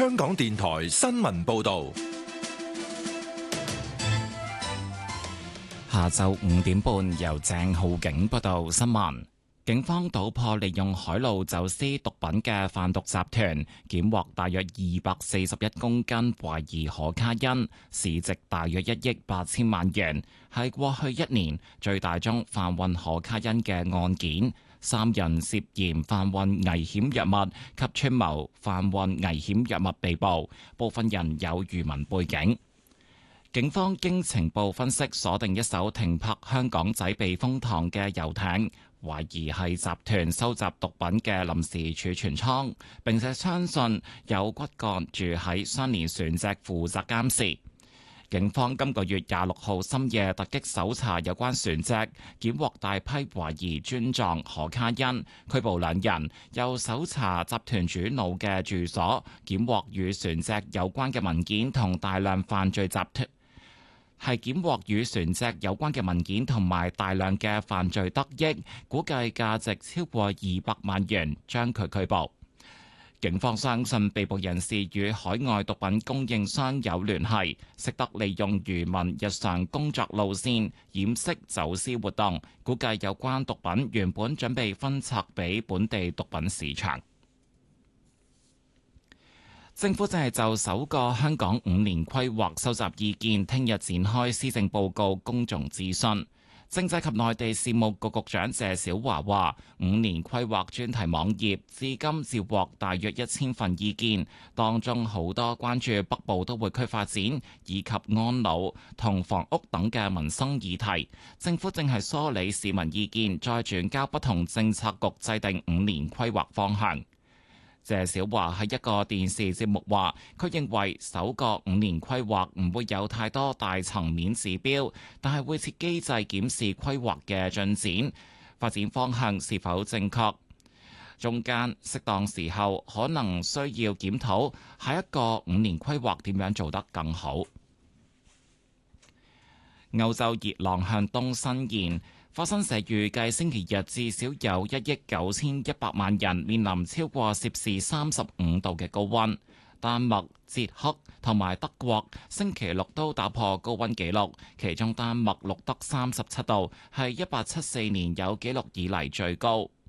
香港電台新聞報道。 下晝5點半，由鄭浩景報道新聞。警方搗破利用海路走私毒品嘅販毒集團，檢獲大約241公斤懷疑可卡因，市值大約1億8千萬元，係過去一年最大宗販運可卡因嘅案件。3人涉嫌販運危險藥物及串謀販運危險藥物被捕，部分人有漁民背景。警方經情報分析，鎖定一艘停泊香港仔避風塘嘅遊艇，懷疑係集團收集毒品嘅臨時儲存倉，並且相信有骨幹住喺相連船隻負責監視。警方今個月26號深夜突擊搜查有關船隻，檢獲大批懷疑磚狀可卡因，拘捕2人，又搜查集團主腦嘅住所，檢獲與船隻有關嘅文件同大量犯罪集團。係檢獲與船隻有關嘅文件同埋大量嘅犯罪得益，估計價值超過200萬元，將佢拘捕。警方相信被捕人士與海外毒品供應商有聯繫，識得利用漁民日常工作路線掩飾走私活動，估計有關毒品原本準備分拆俾本地毒品市場。政府正係就首個香港5年規劃收集意見，聽日展開施政報告公眾諮詢。政制及內地事務局局長謝小華話，5年規劃專題網頁至今接獲大約1000份意見，當中好多關注北部都會區發展以及安老同房屋等嘅民生議題。政府正係梳理市民意見，再轉交不同政策局制定5年規劃方向。謝小華喺一個電視節目話，佢認為首個5年規劃唔會有太多大層面指標，但係會設機制檢視規劃嘅進展、發展方向是否正確，中間適當時候可能需要檢討下一個5年規劃點樣做得更好。歐洲熱浪向東伸延。法新社預計星期日至少有1億9100萬人面臨超過攝氏35度嘅高溫。丹麥、捷克同埋德國星期六都打破高溫紀錄，其中丹麥錄得37度，係1874年有紀錄以嚟最高。